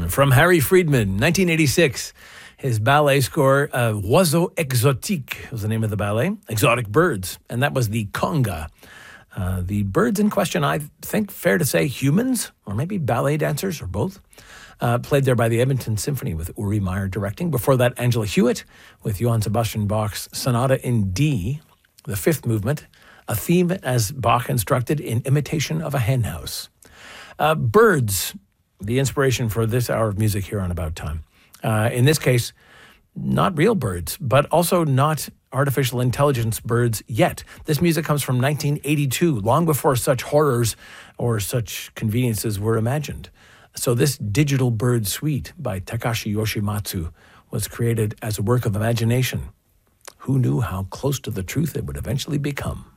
from Harry Friedman, 1986. His ballet score, Oiseaux Exotiques was the name of the ballet, Exotic Birds, and that was the conga. The birds in question, I think, fair to say, humans, or maybe ballet dancers, or both. Played there by the Edmonton Symphony with Uri Meyer directing. Before that, Angela Hewitt with Johann Sebastian Bach's Sonata in D, the fifth movement, a theme as Bach instructed in imitation of a henhouse. Birds, the inspiration for this hour of music here on About Time. In this case, not real birds, but also not artificial intelligence birds yet. This music comes from 1982, long before such horrors or such conveniences were imagined. So this digital bird suite by Takashi Yoshimatsu was created as a work of imagination. Who knew how close to the truth it would eventually become?